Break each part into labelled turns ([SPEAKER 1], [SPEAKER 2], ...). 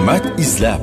[SPEAKER 1] Hikmat izlab.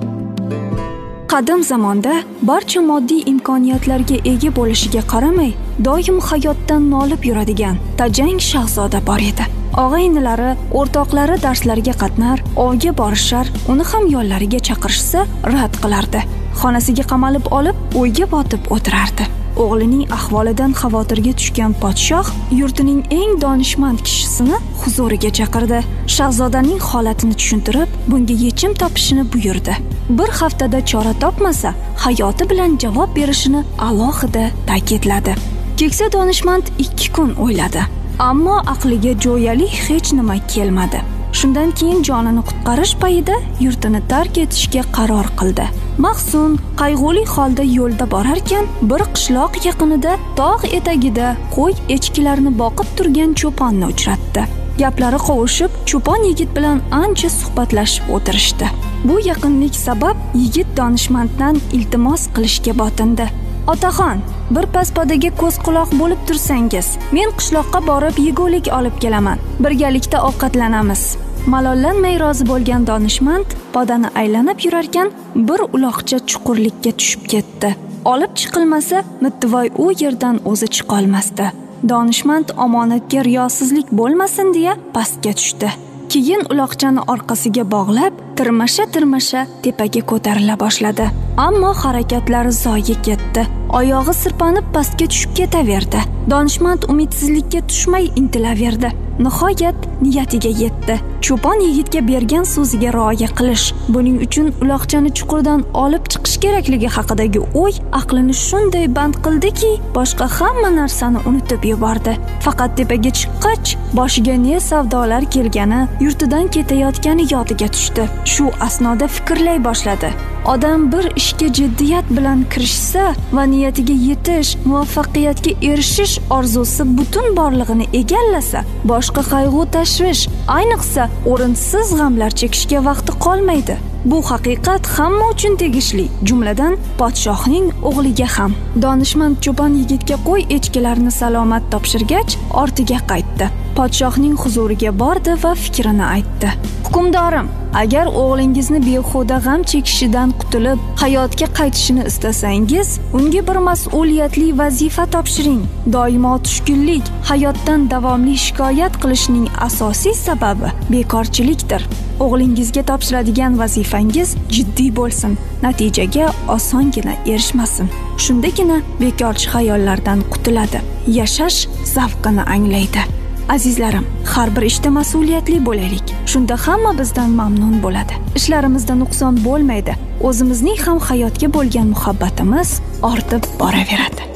[SPEAKER 2] Qadim zamonda barcha moddiy imkoniyatlarga ega bo'lishiga qaramay, doim hayotdan nolib yuradigan tajang shahzoda bor edi. Og'a-inilari, o'rtoqlari darslarga qatnar, ovga borishar, uni ham yollariga chaqirishsa rad qilardi. Xonasiga qamalib olib, o'yga botib o'tirardi. O'g'lining ahvolidan xavotirga tushgan podshoh yurtining eng donishmand kishisini huzuriga chaqirdi. Shahzodaning holatini tushuntirib, bunga yechim topishini buyurdi. Bir haftada chora topmasa, hayoti bilan javob berishini alohida ta'kidladi. Keksa donishmand 2 kun o'yladi, ammo aqliga jo'yali hech nima kelmadi. Shundan keyin jonini qutqarish payida yurtini tark etishga qaror qildi. Mahzun, qayg'uli holda yo'lda borarkan, bir qishloq yaqinida tog' etagida qo'y echkilarni boqib turgan cho'ponni uchratdi. Gaplari qovushib, cho'pon yigit bilan ancha suhbatlashib o'tirishdi. Bu yaqinlik sabab yigit donishmanddan iltimos qilishga botindi. Otaxon, bir paspodaga ko'z-quloq bo'lib tursangiz, men qishloqqa borib yegulik olib kelaman. Birgalikda ovqatlanamiz. Malollanmay rozi bo'lgan donishmand podani aylanib yurarkan, bir uloqcha chuqurlikka tushib ketdi. Olib chiqilmasa, mittivoy u yerdan o'zi chiqolmasdi. Donishmand omonatga riyosizlik bo'lmasin deya pastga tushdi. Keyin uloqchani orqasiga bog'lab, tirmasha tepaga ko'tarila boshladi. Ammo harakatlari zoyi ketdi. Oyog'i sirpanib pastga tushib ketaverdi. Donishmand umidsizlikka tushmay intilaverdi. Nihoyat niyatiga yetdi. Cho'pon yigitga bergan so'ziga rioya qilish, buning uchun uloqchani chuqurdan olib chiqish kerakligi haqidagi o'y aqlini shunday band qildiki, boshqa hamma narsani unutib yubordi. Faqat tepaga chiqqach, boshiga ne savdolar kelgani, yurtidan ketayotgani yodiga tushdi. Shu asnoda fikrlay boshladi. Odam bir ishga jiddiyat bilan kirishsa va niyatiga yetish, muvaffaqiyatga erishish orzusi butun borlig'ini egallasa, boshqa qayg'u tashvish, ayniqsa o'rinsiz g'amlar chekishga vaqti qolmaydi. Bu haqiqat hamma uchun tegishli, jumladan podshohning o'g'liga ham. Donishmand cho'pon yigitga qo'y echkilarni salomat topshirgach, ortiga qaytdi. Podshohning huzuriga bordi va fikrini aytdi. Hukmdorim, agar o'g'lingizni behuda g'am chekishidan qutulib, hayotga qaytishini istasangiz, unga bir mas'uliyatli vazifa topshiring. Doimo tushkunlik, hayotdan davomli shikoyat qilishning asosiy sababi bekorchilikdir. O'g'lingizga topshiradigan vazifangiz jiddiy bo'lsin, natijaga osongina erishmasin. Shundagina bekorchi xayollardan qutuladi, yashash zavqini anglaydi. Azizlarim, har bir ishda mas'uliyatli bo'laylik. Shunda hamma bizdan mamnun bo'ladi. Ishlarimizda nuqson bo'lmaydi. O'zimizning ham hayotga bo'lgan muhabbatimiz ortib boraveradi.